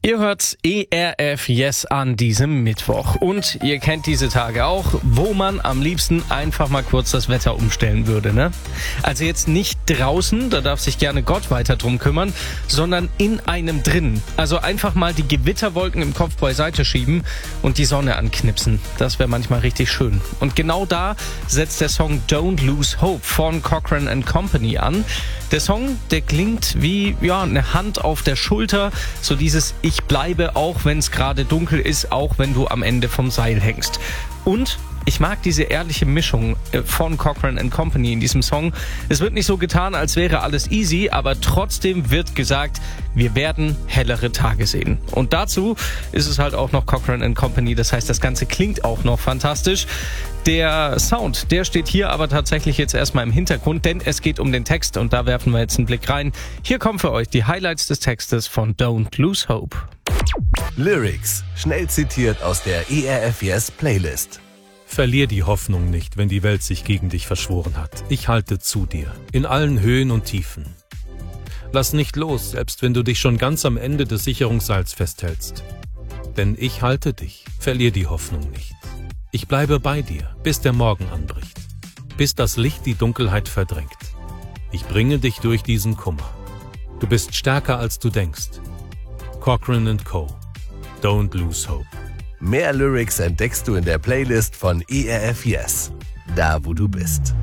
Ihr hört ERF Yes an diesem Mittwoch. Und ihr kennt diese Tage auch, wo man am liebsten einfach mal kurz das Wetter umstellen würde, ne? Also jetzt nicht draußen, da darf sich gerne Gott weiter drum kümmern, sondern in einem drin. Also einfach mal die Gewitterwolken im Kopf beiseite schieben und die Sonne anknipsen. Das wäre manchmal richtig schön. Und genau da setzt der Song Don't Lose Hope von Cochrane & Company an. Der Song, der klingt wie eine Hand auf der Schulter, so dieses Ich bleibe, auch wenn es gerade dunkel ist, auch wenn du am Ende vom Seil hängst. Und ich mag diese ehrliche Mischung von Cochrane & Company in diesem Song. Es wird nicht so getan, als wäre alles easy, aber trotzdem wird gesagt, wir werden hellere Tage sehen. Und dazu ist es halt auch noch Cochrane & Company, das heißt, das Ganze klingt auch noch fantastisch. Der Sound, der steht hier aber tatsächlich jetzt erstmal im Hintergrund, denn es geht um den Text und da werfen wir jetzt einen Blick rein. Hier kommen für euch die Highlights des Textes von Don't Lose Hope. Lyrics, schnell zitiert aus der ERF Yes Playlist. Verlier die Hoffnung nicht, wenn die Welt sich gegen dich verschworen hat. Ich halte zu dir, in allen Höhen und Tiefen. Lass nicht los, selbst wenn du dich schon ganz am Ende des Sicherungsseils festhältst. Denn ich halte dich, verlier die Hoffnung nicht. Ich bleibe bei dir, bis der Morgen anbricht, bis das Licht die Dunkelheit verdrängt. Ich bringe dich durch diesen Kummer. Du bist stärker, als du denkst. Cochrane & Co. Don't lose hope. Mehr Lyrics entdeckst du in der Playlist von ERF Yes, da wo du bist.